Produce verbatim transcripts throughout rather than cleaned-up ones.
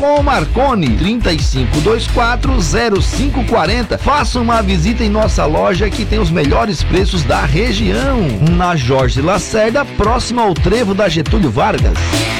com o Marconi, trinta e cinco vinte e quatro, zero cinco quarenta. Faça uma visita em nossa loja que tem os melhores preços da região. Na Jorge Lacerda, próximo ao trevo da Getúlio Vargas.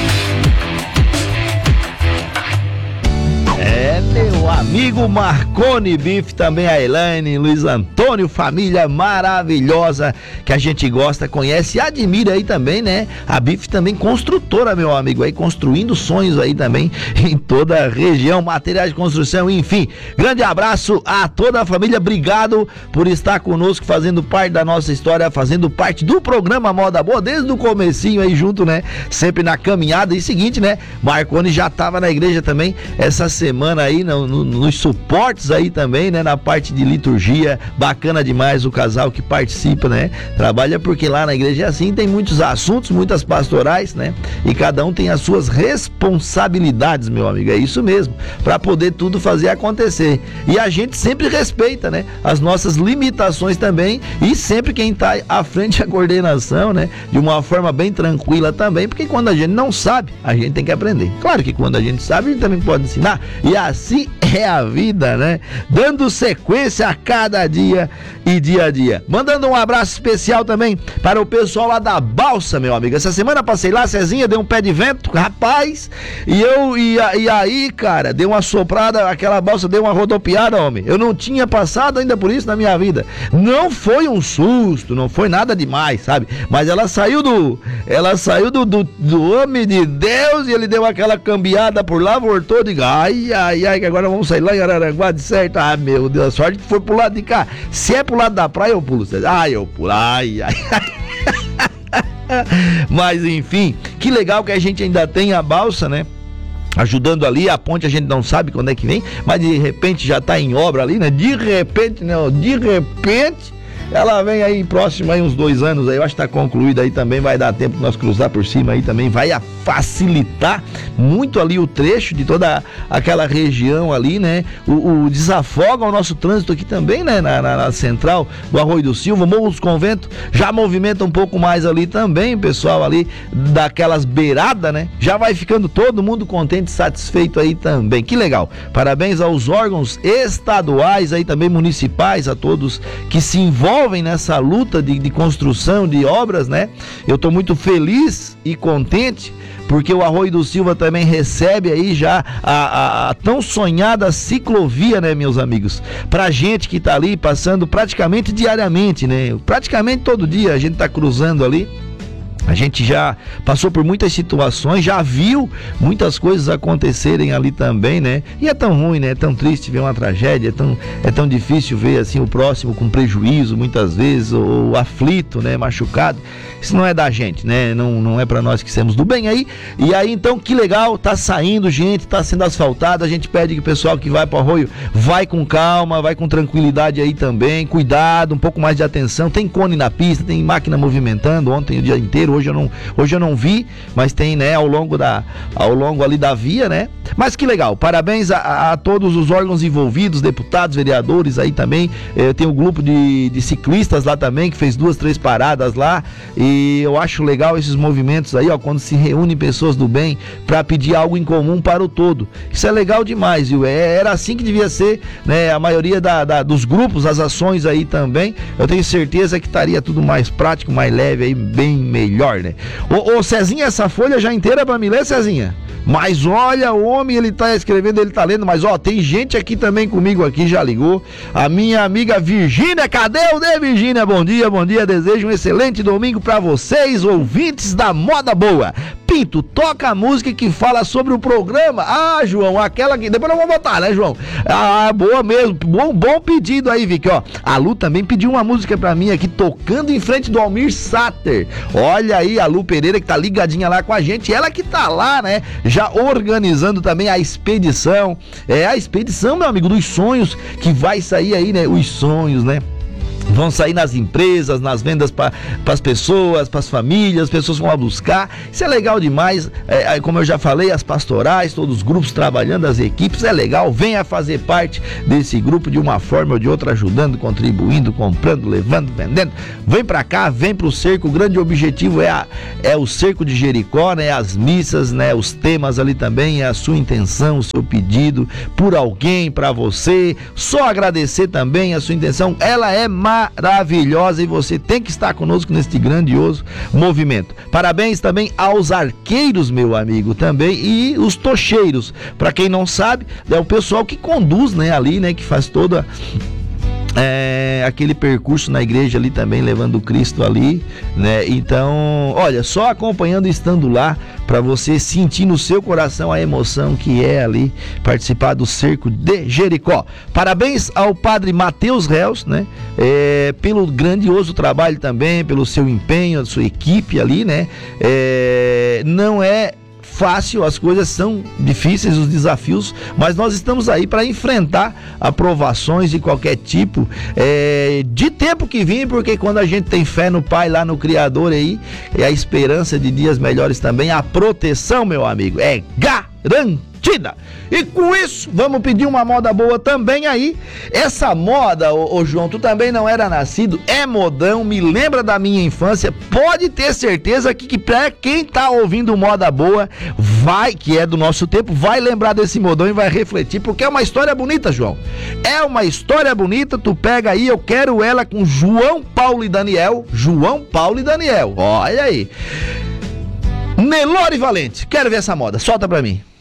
É, meu amigo Marconi Bife, também a Elaine, Luiz Antônio, família maravilhosa que a gente gosta, conhece e admira aí também, né? A Bife também construtora, meu amigo, aí construindo sonhos aí também em toda a região, materiais de construção, enfim. Grande abraço a toda a família, obrigado por estar conosco, fazendo parte da nossa história, fazendo parte do programa Moda Boa, desde o comecinho aí junto, né? Sempre na caminhada. E seguinte, né? Marconi já tava na igreja também essa semana. semana aí no, no, nos suportes aí também, né, na parte de liturgia, bacana demais o casal que participa, né, trabalha, porque lá na igreja é assim, tem muitos assuntos, muitas pastorais, né, e cada um tem as suas responsabilidades, meu amigo, é isso mesmo, para poder tudo fazer acontecer, e a gente sempre respeita, né, as nossas limitações também, e sempre quem tá à frente da coordenação, né, de uma forma bem tranquila também, porque quando a gente não sabe, a gente tem que aprender, claro que quando a gente sabe, a gente também pode ensinar. E assim é a vida, né? Dando sequência a cada dia e dia a dia. Mandando um abraço especial também para o pessoal lá da Balsa, meu amigo. Essa semana passei lá, Cezinha, deu um pé de vento, rapaz. E eu, e, e aí, cara, deu uma soprada, aquela balsa deu uma rodopiada, homem. Eu não tinha passado ainda por isso na minha vida. Não foi um susto, não foi nada demais, sabe? Mas ela saiu do, ela saiu do, do, do homem de Deus e ele deu aquela cambiada por lá, voltou de ai, ai, ai, que agora vamos sair lá em Araranguá de certo. Ah, meu Deus, a sorte que foi pro lado de cá. Se é pro lado da praia, eu pulo. Ai, eu pulo, ai, ai, ai. Mas enfim, que legal que a gente ainda tem a balsa, né? Ajudando ali, a ponte a gente não sabe quando é que vem, mas de repente já tá em obra ali, né? De repente, não, de repente ela vem aí próximo aí uns dois anos aí, eu acho que tá concluída aí também, vai dar tempo de nós cruzar por cima aí também, vai a facilitar muito ali o trecho de toda aquela região ali, né? O, o desafoga o nosso trânsito aqui também, né? Na, na, na central do Arroio do Silva, Morro dos Conventos, já movimenta um pouco mais ali também, pessoal ali daquelas beiradas, né? Já vai ficando todo mundo contente, satisfeito aí também, que legal. Parabéns aos órgãos estaduais aí também, municipais, a todos que se envolvem nessa luta de, de construção de obras, né? Eu tô muito feliz e contente porque o Arroio do Silva também recebe aí já a, a, a tão sonhada ciclovia, né, meus amigos? Pra gente que tá ali passando praticamente diariamente, né? Praticamente todo dia a gente tá cruzando ali. A gente já passou por muitas situações, já viu muitas coisas acontecerem ali também, né? E é tão ruim, né? É tão triste ver uma tragédia, é tão, é tão difícil ver assim o próximo com prejuízo muitas vezes, ou, ou aflito, né? Machucado. Isso não é da gente, né? Não, não é pra nós que somos do bem aí. E aí, então, que legal, tá saindo gente, tá sendo asfaltado. A gente pede que o pessoal que vai pro Arroio vai com calma, vai com tranquilidade aí também, cuidado, um pouco mais de atenção. Tem cone na pista, tem máquina movimentando ontem o dia inteiro. Hoje eu não, hoje eu não vi, mas tem, né, ao longo da, ao longo ali da via, né? Mas que legal, parabéns a, a todos os órgãos envolvidos, deputados, vereadores aí também. Eh, tem um grupo de, de ciclistas lá também, que fez duas, três paradas lá, e eu acho legal esses movimentos aí, ó, quando se reúnem pessoas do bem para pedir algo em comum para o todo. Isso é legal demais, viu? É, era assim que devia ser, né? A maioria da, da, dos grupos, as ações aí também, eu tenho certeza que estaria tudo mais prático, mais leve aí, bem melhor. Né? Ô, ô Cezinha, essa folha já inteira pra me ler, Cezinha? Mas olha, o homem, ele tá escrevendo, ele tá lendo, mas ó, tem gente aqui também comigo aqui, já ligou. A minha amiga Virgínia, cadê o de Virgínia? Bom dia, bom dia, desejo um excelente domingo pra vocês, ouvintes da Moda Boa. Pinto, toca a música que fala sobre o programa. Ah, João, aquela que... Depois nós vamos botar, né, João? Ah, boa mesmo. Bom, bom pedido aí, Vicky, ó. A Lu também pediu uma música pra mim aqui, tocando em frente do Almir Sater. Olha aí, a Lu Pereira que tá ligadinha lá com a gente. Ela que tá lá, né, já organizando também a expedição. É a expedição, meu amigo, dos sonhos, que vai sair aí, né, os sonhos, né? Vão sair nas empresas, nas vendas para as pessoas, para as famílias, as pessoas vão lá buscar. Isso é legal demais. É, como eu já falei, as pastorais, todos os grupos trabalhando, as equipes, é legal. Venha fazer parte desse grupo de uma forma ou de outra, ajudando, contribuindo, comprando, levando, vendendo. Vem para cá, vem para o cerco. O grande objetivo é, a, é o cerco de Jericó, né? As missas, né? Os temas ali também, é a sua intenção, o seu pedido por alguém, para você. Só agradecer também a sua intenção. Ela é maravilhosa. Maravilhosa, e você tem que estar conosco neste grandioso movimento. Parabéns também aos arqueiros, meu amigo, também, e os tocheiros. Para quem não sabe, é o pessoal que conduz, né, ali, né, que faz toda É, aquele percurso na igreja ali também, levando Cristo ali, né? Então, olha, só acompanhando e estando lá, para você sentir no seu coração a emoção que é ali participar do cerco de Jericó. Parabéns ao padre Mateus Reus, né? É, pelo grandioso trabalho também, pelo seu empenho, a sua equipe ali, né? É, não é fácil, as coisas são difíceis, os desafios, mas nós estamos aí para enfrentar aprovações de qualquer tipo, é, de tempo que vem, porque quando a gente tem fé no Pai, lá no Criador aí, é a esperança de dias melhores também, a proteção, meu amigo, é garantida. E com isso, vamos pedir uma moda boa também aí. Essa moda, ô, ô João, tu também não era nascido, é modão, me lembra da minha infância. Pode ter certeza que, que pra quem tá ouvindo moda boa, vai, que é do nosso tempo, vai lembrar desse modão e vai refletir, porque é uma história bonita, João. É uma história bonita, tu pega aí, eu quero ela com João Paulo e Daniel. João Paulo e Daniel, olha aí. Nelore Valente, quero ver essa moda, solta pra mim.